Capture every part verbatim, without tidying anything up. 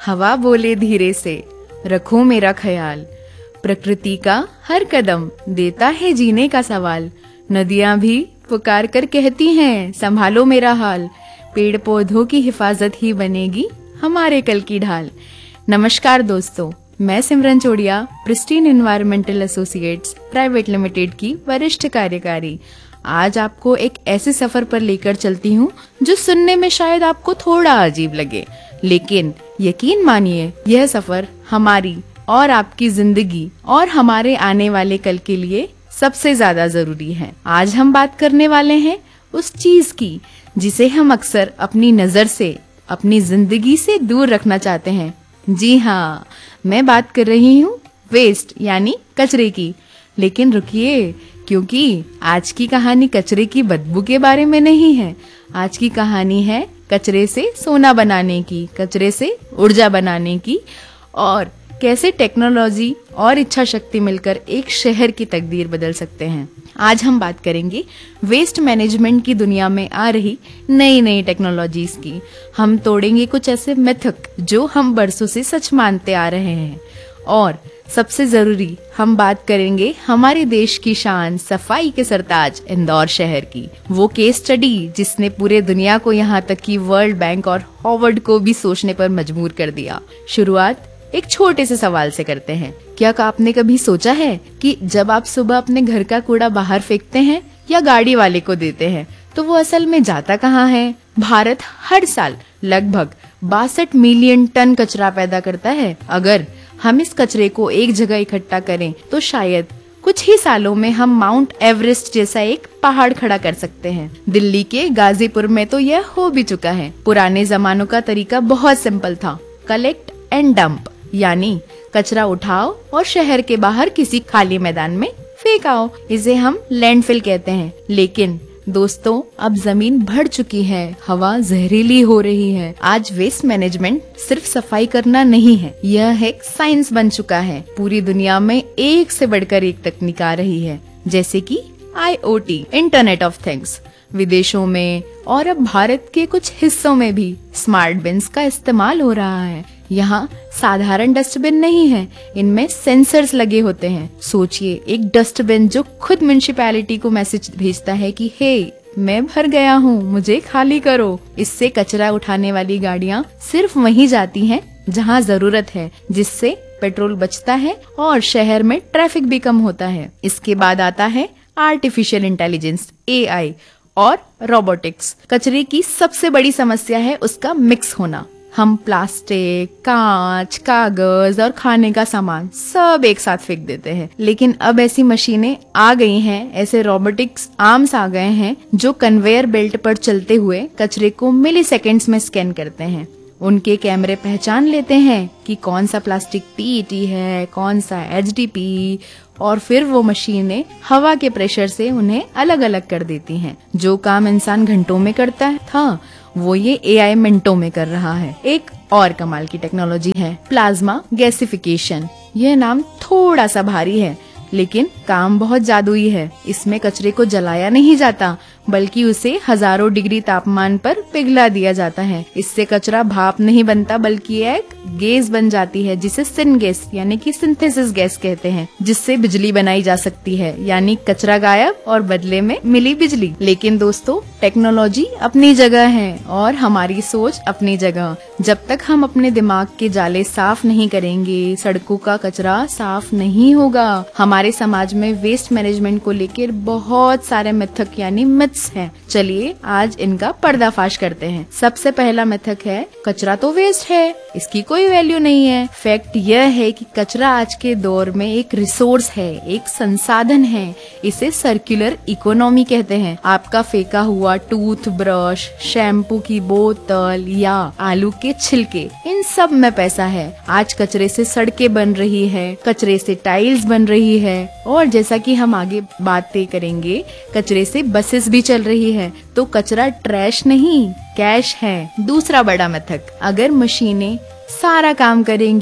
हवा बोले धीरे से, रखो मेरा ख्याल। प्रकृति का हर कदम देता है जीने का सवाल। नदियां भी पुकार कर कहती हैं, संभालो मेरा हाल। पेड़ पौधों की हिफाजत ही बनेगी हमारे कल की ढाल। नमस्कार दोस्तों, मैं सिमरन चोड़िया, pristine environmental associates private limited की वरिष्ठ कार्यकारी आज आपको एक ऐसे सफर पर लेकर चलती हूँ जो सुनने में शायद आपको थोड़ा अजीब लगे, लेकिन यकीन मानिए यह सफर हमारी और आपकी जिंदगी और हमारे आने वाले कल के लिए सबसे ज्यादा जरूरी है। आज हम बात करने वाले हैं उस चीज की जिसे हम अक्सर अपनी नजर से, अपनी जिंदगी से दूर रखना चाहते हैं। जी हाँ, मैं बात कर रही हूँ वेस्ट यानी कचरे की। लेकिन रुकिए, क्योंकि आज की कहानी कचरे की बदबू के बारे में नहीं है। आज की कहानी है कचरे से सोना बनाने की, कचरे से ऊर्जा बनाने की, और कैसे टेक्नोलॉजी और इच्छा शक्ति मिलकर एक शहर की तकदीर बदल सकते हैं। आज हम बात करेंगे वेस्ट मैनेजमेंट की दुनिया में आ रही नई नई टेक्नोलॉजीज की। हम तोड़ेंगे कुछ ऐसे मिथक जो हम बरसों से सच मानते आ रहे हैं, और सबसे जरूरी हम बात करेंगे हमारे देश की शान, सफाई के सरताज इंदौर शहर की। वो केस स्टडी जिसने पूरे दुनिया को यहाँ तक कि वर्ल्ड बैंक और हार्वर्ड को भी सोचने पर मजबूर कर दिया। शुरुआत एक छोटे से सवाल से करते हैं। क्या आपने कभी सोचा है कि जब आप सुबह अपने घर का कूड़ा बाहर फेंकते हैं या गाड़ी वाले को देते हैं तो वो असल में जाता कहाँ है? भारत हर साल लगभग बासठ मिलियन टन कचरा पैदा करता है। अगर हम इस कचरे को एक जगह इकट्ठा करें तो शायद कुछ ही सालों में हम माउंट एवरेस्ट जैसा एक पहाड़ खड़ा कर सकते हैं। दिल्ली के गाजीपुर में तो यह हो भी चुका है। पुराने जमानों का तरीका बहुत सिंपल था, कलेक्ट एंड डंप, यानी कचरा उठाओ और शहर के बाहर किसी खाली मैदान में फेंकाओ। इसे हम लैंडफिल कहते हैं। लेकिन दोस्तों, अब जमीन बढ़ चुकी है, हवा जहरीली हो रही है। आज वेस्ट मैनेजमेंट सिर्फ सफाई करना नहीं है, यह एक साइंस बन चुका है। पूरी दुनिया में एक से बढ़कर एक तकनीक आ रही है, जैसे कि आई O T, internet of things. विदेशों में और अब भारत के कुछ हिस्सों में भी स्मार्ट बिन्स का इस्तेमाल हो रहा है। यहाँ साधारण डस्टबिन नहीं है, इनमें सेंसर्स लगे होते हैं। सोचिए, एक डस्टबिन जो खुद म्युनिसिपैलिटी को मैसेज भेजता है कि हे, मैं भर गया हूँ, मुझे खाली करो। इससे कचरा उठाने वाली गाड़ियाँ सिर्फ वहीं जाती हैं जहाँ जरूरत है, जिससे पेट्रोल बचता है और शहर में ट्रैफिक भी कम होता है। इसके बाद आता है आर्टिफिशियल इंटेलिजेंस, ए आई और रोबोटिक्स। कचरे की सबसे बड़ी समस्या है उसका मिक्स होना। हम प्लास्टिक, कांच, कागज और खाने का सामान सब एक साथ फेंक देते हैं। लेकिन अब ऐसी मशीनें आ गई हैं, ऐसे रोबोटिक्स आर्म्स आ गए हैं जो कन्वेयर बेल्ट पर चलते हुए कचरे को मिली सेकेंड्स में स्कैन करते हैं। उनके कैमरे पहचान लेते हैं कि कौन सा प्लास्टिक पी ई टी है, कौन सा एच डी पी, और फिर वो मशीनें हवा के प्रेशर से उन्हें अलग अलग कर देती हैं। जो काम इंसान घंटों में करता था, वो ये ए आई मिनटों में कर रहा है। एक और कमाल की टेक्नोलॉजी है प्लाज्मा गैसिफिकेशन। यह नाम थोड़ा सा भारी है, लेकिन काम बहुत जादुई है। इसमें कचरे को जलाया नहीं जाता, बल्कि उसे हजारों डिग्री तापमान पर पिघला दिया जाता है। इससे कचरा भाप नहीं बनता, बल्कि एक गैस बन जाती है, जिसे सिन गैस यानी कि सिंथेसिस गैस कहते हैं, जिससे बिजली बनाई जा सकती है। यानी कचरा गायब और बदले में मिली बिजली। लेकिन दोस्तों, टेक्नोलॉजी अपनी जगह है और हमारी सोच अपनी जगह। जब तक हम अपने दिमाग के जाले साफ नहीं करेंगे, सड़कों का कचरा साफ नहीं होगा। हमारे समाज में वेस्ट मैनेजमेंट को लेकर बहुत सारे मिथक यानी मिथ्स हैं। चलिए आज इनका पर्दाफाश करते हैं। सबसे पहला मिथक है, कचरा तो वेस्ट है, इसकी कोई वैल्यू नहीं है। फैक्ट यह है कि कचरा आज के दौर में एक रिसोर्स है, एक संसाधन है। इसे सर्कुलर इकोनॉमी कहते हैं। आपका फेंका हुआ टूथ ब्रश, शैम्पू की बोतल या आलू के छिलके, इन सब में पैसा है। आज कचरे से सड़कें बन रही है, कचरे से टाइल्स बन रही है, और जैसा कि हम आगे बातें करेंगे, कचरे से बसेस भी चल रही है। तो कचरा ट्रैश नहीं, कैश है। दूसरा बड़ा मिथक, अगर मशीनें सारा काम करेंगी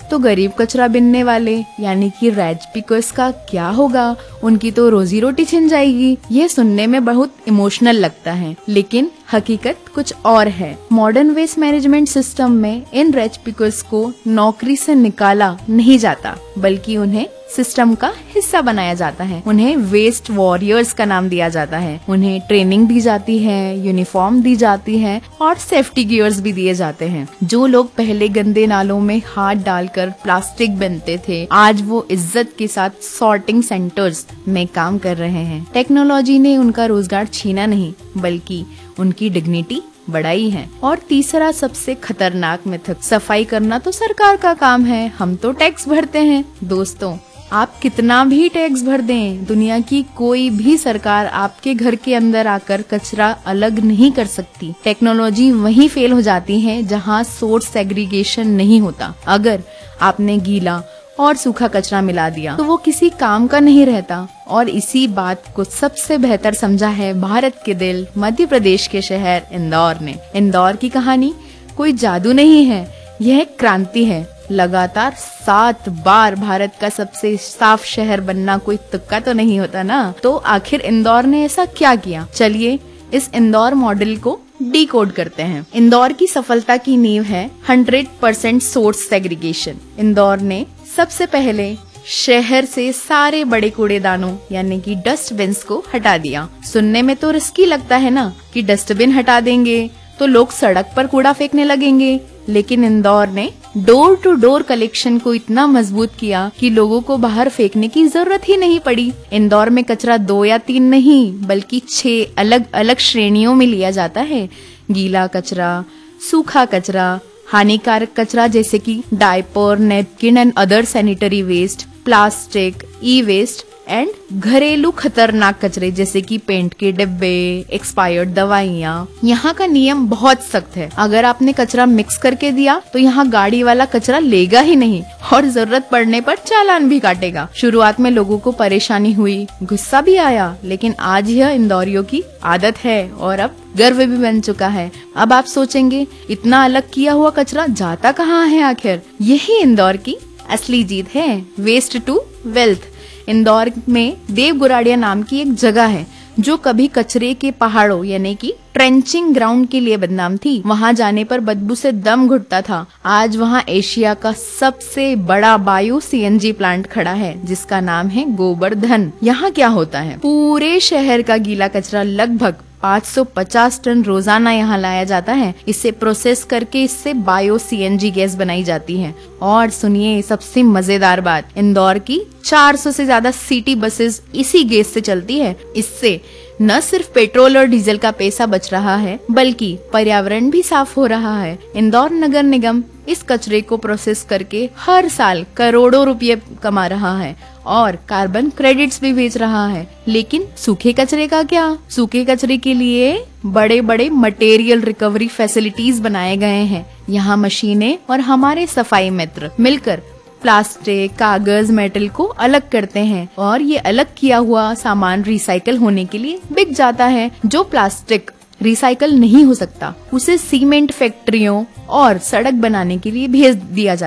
तो गरीब कचरा बिनने वाले यानी कि रैज पिकर्स का क्या होगा? उनकी तो रोजी रोटी छिन जाएगी। यह सुनने में बहुत इमोशनल लगता है, लेकिन हकीकत कुछ और है। मॉडर्न वेस्ट मैनेजमेंट सिस्टम में इन रैज पिकर्स को नौकरी से निकाला नहीं जाता, बल्कि उन्हें सिस्टम का हिस्सा बनाया जाता है। उन्हें वेस्ट वॉरियर्स का नाम दिया जाता है। उन्हें ट्रेनिंग दी जाती है, यूनिफॉर्म दी जाती है और सेफ्टी गियर्स भी दिए जाते हैं। जो लोग पहले गंदे नालों में हाथ डालकर प्लास्टिक बनते थे, आज वो इज्जत के साथ सॉर्टिंग सेंटर्स में काम कर रहे हैं। टेक्नोलॉजी ने उनका रोजगार छीना नहीं, बल्कि उनकी डिग्निटी बढ़ाई है। और तीसरा सबसे खतरनाक मिथक, सफाई करना तो सरकार का काम है, हम तो टैक्स भरते हैं। दोस्तों, आप कितना भी टैक्स भर दें, दुनिया की कोई भी सरकार आपके घर के अंदर आकर कचरा अलग नहीं कर सकती। टेक्नोलॉजी वहीं फेल हो जाती है जहां सोर्स सेग्रीगेशन नहीं होता। अगर आपने गीला और सूखा कचरा मिला दिया तो वो किसी काम का नहीं रहता। और इसी बात को सबसे बेहतर समझा है भारत के दिल मध्य प्रदेश के शहर इंदौर ने। इंदौर की कहानी कोई जादू नहीं है, यह क्रांति है। लगातार सात बार भारत का सबसे साफ शहर बनना कोई तुक्का तो नहीं होता ना। तो आखिर इंदौर ने ऐसा क्या किया? चलिए इस इंदौर मॉडल को डिकोड करते हैं। इंदौर की सफलता की नींव है hundred percent source segregation. Indore ने सबसे पहले शहर से सारे बड़े कूड़ेदानों यानी कि डस्टबिन्स को हटा दिया। सुनने में तो रिस्की लगता है ना कि डस्टबिन हटा देंगे तो लोग सड़क पर कूड़ा फेंकने लगेंगे, लेकिन इंदौर ने डोर टू डोर कलेक्शन को इतना मजबूत किया कि लोगों को बाहर फेंकने की जरूरत ही नहीं पड़ी। इंदौर में कचरा दो या तीन नहीं बल्कि छह अलग अलग श्रेणियों में लिया जाता है। गीला कचरा, सूखा कचरा, हानिकारक कचरा जैसे कि diaper, napkin and other sanitary waste, plastic, E waste and घरेलू खतरनाक कचरे जैसे कि पेंट के डिब्बे, एक्सपायर्ड दवाइयाँ। यहाँ का नियम बहुत सख्त है। अगर आपने कचरा मिक्स करके दिया तो यहाँ गाड़ी वाला कचरा लेगा ही नहीं और जरूरत पड़ने पर चालान भी काटेगा। शुरुआत में लोगों को परेशानी हुई, गुस्सा भी आया, लेकिन आज यह इंदौरियों की आदत है और अब गर्व भी बन चुका है। अब आप सोचेंगे इतना अलग किया हुआ कचरा जाता कहाँ है आखिर? यही इंदौर की असली जीत है, वेस्ट टू वेल्थ। इंदौर में देव गुराड़िया नाम की एक जगह है जो कभी कचरे के पहाड़ों यानी कि ट्रेंचिंग ग्राउंड के लिए बदनाम थी। वहां जाने पर बदबू से दम घुटता था। आज वहां एशिया का सबसे बड़ा बायो सीएनजी प्लांट खड़ा है जिसका नाम है गोवर्धन। यहाँ क्या होता है? पूरे शहर का गीला कचरा लगभग पाँच सौ पचास टन रोजाना यहाँ लाया जाता है। इसे प्रोसेस करके इससे बायो सीएनजी गैस बनाई जाती है। और सुनिए सबसे मजेदार बात, इंदौर की चार सौ से ज्यादा सिटी बसेस इसी गैस से चलती है। इससे न सिर्फ पेट्रोल और डीजल का पैसा बच रहा है बल्कि पर्यावरण भी साफ हो रहा है। इंदौर नगर निगम इस कचरे को प्रोसेस करके हर साल करोड़ों रुपए कमा रहा है और कार्बन क्रेडिट्स भी बेच रहा है। लेकिन सूखे कचरे का क्या? सूखे कचरे के लिए बड़े बड़े मटेरियल रिकवरी फैसिलिटीज बनाए गए हैं। यहाँ मशीनें और हमारे सफाई मित्र मिलकर प्लास्टिक, कागज, मेटल को अलग करते हैं और ये अलग किया हुआ सामान रिसाइकल होने के लिए बिक जाता है। जो प्लास्टिक रिसाइकल नहीं हो सकता उसे सीमेंट फैक्ट्रियों और सड़क बनाने के लिए भेज दिया जाता है।